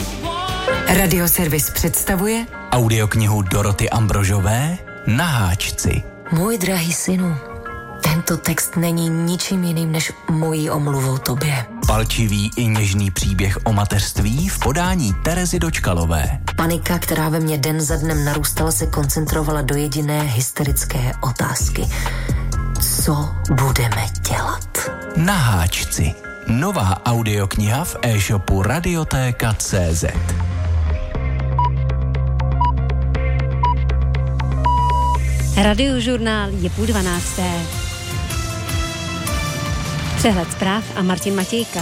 Radioservis představuje audioknihu Doroty Ambrožové Na háčci. Můj drahý synu, tento text není ničím jiným než mojí omluvou tobě. Palčivý i něžný příběh o mateřství v podání Terezy Dočkalové. Panika, která ve mně den za dnem narůstala, se koncentrovala do jediné hysterické otázky. Co budeme dělat? Na háčci. Nová audiokniha v e-shopu Radioteka.cz. Radiožurnál je 11:30. Přehled zpráv a Martin Matějka.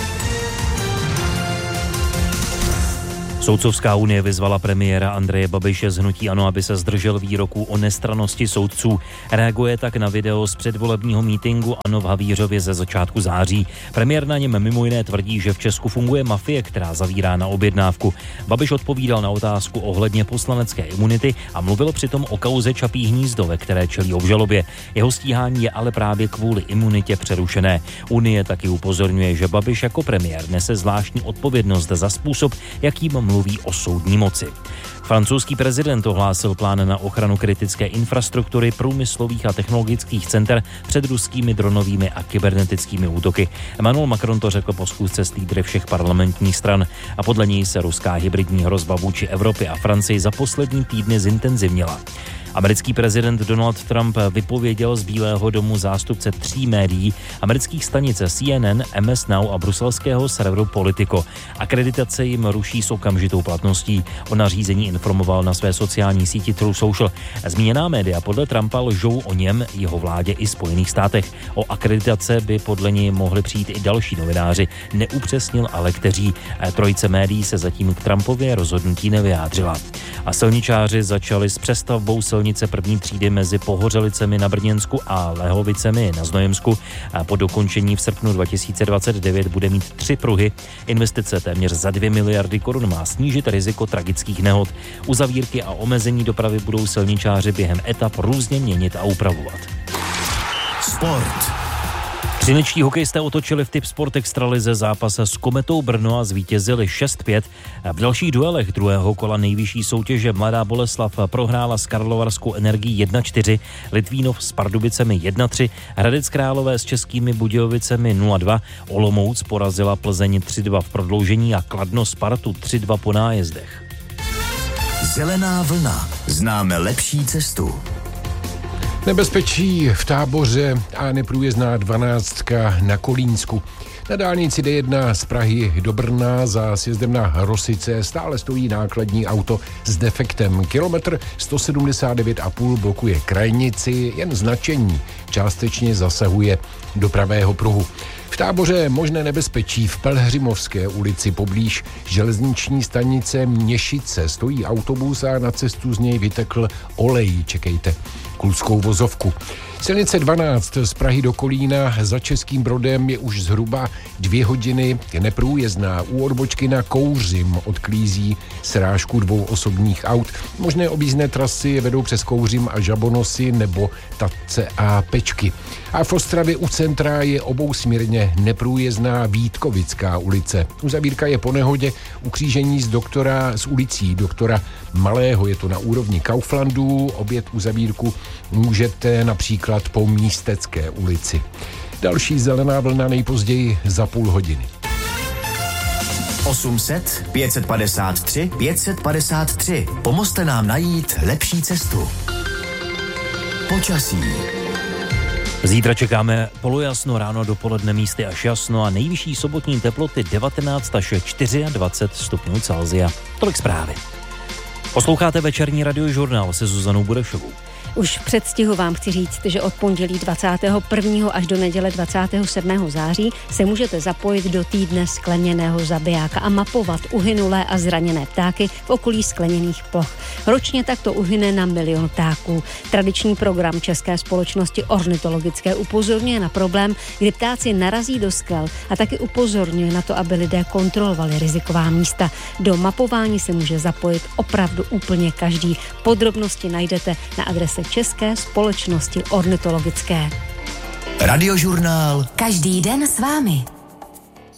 Soudcovská unie vyzvala premiéra Andreje Babiše z hnutí ANO, aby se zdržel výroků o nestrannosti soudců. Reaguje tak na video z předvolebního mítinku ANO v Havířově ze začátku září. Premiér na něm mimo jiné tvrdí, že v Česku funguje mafie, která zavírá na objednávku. Babiš odpovídal na otázku ohledně poslanecké imunity a mluvil přitom o kauze Čapí hnízdo, ve které čelí obžalobě. Jeho stíhání je ale právě kvůli imunitě přerušené. Unie taky upozorňuje, že Babiš jako premiér nese zvláštní odpovědnost za způsob, jakým mluví o soudní moci. Francouzský prezident ohlásil plán na ochranu kritické infrastruktury, průmyslových a technologických center před ruskými dronovými a kybernetickými útoky. Emmanuel Macron to řekl po schůzce s lídry všech parlamentních stran a podle něj se ruská hybridní hrozba vůči Evropě a Francii za poslední týdny zintenzivnila. Americký prezident Donald Trump vypověděl z Bílého domu zástupce 3 médií, amerických stanice CNN, MS Now a bruselského serveru Politico. Akreditace jim ruší s okamžitou platností. O nařízení informoval na své sociální síti Truth Social. Zmíněná média podle Trumpa lžou o něm, jeho vládě i Spojených státech. O akreditace by podle něj mohli přijít i další novináři. Neupřesnil ale kteří. Trojice médií se zatím k Trumpově rozhodnutí nevyjádřila. A silničáři začali s přestavbou silnice první třídy mezi Pohořelicemi na Brněnsku a Lehovicemi na Znojemsku. A po dokončení v srpnu 2029 bude mít 3 pruhy. Investice téměř za 2 miliardy korun má snížit riziko tragických nehod. Uzavírky a omezení dopravy budou silničáři během etap různě měnit a upravovat. Sport. Třinečtí hokejisté otočili v Tip Sport Extralize zápas s Kometou Brno a zvítězili 6-5. V dalších duelech druhého kola nejvyšší soutěže Mladá Boleslav prohrála s Karlovarskou Energií 1-4, Litvínov s Pardubicemi 1-3, Hradec Králové s Českými Budějovicemi 0-2, Olomouc porazila Plzeň 3-2 v prodloužení a Kladno Spartu 3-2 po nájezdech. Zelená vlna. Známe lepší cestu. Nebezpečí v Táboře a neprůjezdná 12 na Kolínsku. Na dálnici D1 z Prahy do Brna za sjezdem na Rosice stále stojí nákladní auto s defektem. Kilometr 179,5 blokuje krajnici, jen značení částečně zasahuje do pravého pruhu. V Táboře možné nebezpečí v Pelhřimovské ulici poblíž železniční stanice Měšice. Stojí autobus a na cestu z něj vytekl olej. Čekejte kulskou vozovku. Silnice 12 z Prahy do Kolína za Českým Brodem je už zhruba 2 hodiny neprůjezdná. U odbočky na Kouřim odklízí srážku 2 osobních aut. Možné objízdné trasy vedou přes Kouřim a Žabonosy nebo Tatce a Pečky. A v Ostravě u centra je obousměrně neprůjezdná Vítkovická ulice. Uzavírka je po nehodě u křížení s ulicí doktora Malého. Je to na úrovni Kauflandu. Objet uzavírku můžete například po Místecké ulici. Další zelená vlna nejpozději za půl hodiny. 800 553 553. Pomozte nám najít lepší cestu. Počasí. Zítra čekáme polojasno, ráno dopoledne místy až jasno a nejvyšší sobotní teploty 19 až 24 stupňů Celsia. Tolik zprávy. Posloucháte večerní radiožurnál se Zuzanou Burešovou. Už v předstihu vám chci říct, že od pondělí 21. až do neděle 27. září se můžete zapojit do týdne skleněného zabijáka a mapovat uhynulé a zraněné ptáky v okolí skleněných ploch. Ročně takto uhyne na 1 000 000 ptáků. Tradiční program České společnosti ornitologické upozorňuje na problém, kdy ptáci narazí do skel a taky upozorňuje na to, aby lidé kontrolovali riziková místa. Do mapování se může zapojit opravdu úplně každý. Podrobnosti najdete na adrese České společnosti ornitologické. Radiožurnál. Každý den s vámi.